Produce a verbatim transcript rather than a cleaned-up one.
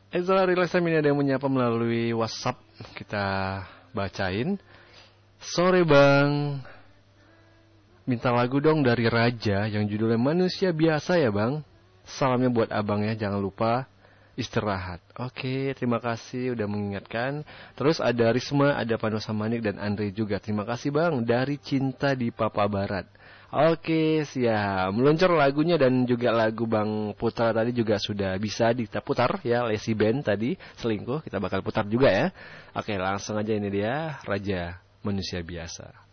Itulah Relax Time, ini ada yang menyapa melalui WhatsApp. Kita bacain. Sore bang, minta lagu dong dari Raja yang judulnya Manusia Biasa ya bang. Salamnya buat abangnya, jangan lupa istirahat. Oke, terima kasih udah mengingatkan. Terus ada Risma, ada Panosa Manik dan Andre juga. Terima kasih bang, dari Cinta di Papa Barat. Oke, siap. Meluncur lagunya dan juga lagu Bang Putra tadi juga sudah bisa kita putar ya. Lazy Band tadi, Selingkuh, kita bakal putar juga ya. Oke, langsung aja, ini dia Raja Manusia Biasa.